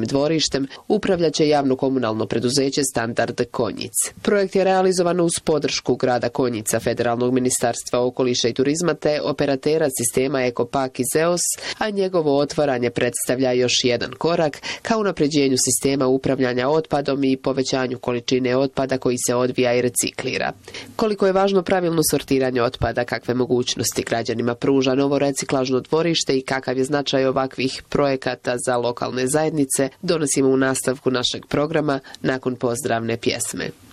dvorištem upravljat će javno komunalno preduzeće Standard Konjic. Projekt je realizovan uz podršku grada Konjica, Federalnog ministarstva okoliša i turizma te operatera sistema Ekopak iz EOS, a njegovo otvaranje predstavlja još jedan korak ka unapređenju sistema upravljanja otpadom i povećanju količine otpada koji se odvija i reciklira. Koliko je važno pravilno sortiranje otpada, kakve mogućnosti građanima pruža novo reciklažno dvorište i kakav je značaj ovakvih projekata za lokalne zajednice, donosimo u nastavku našeg programa nakon pozdravne pjesme.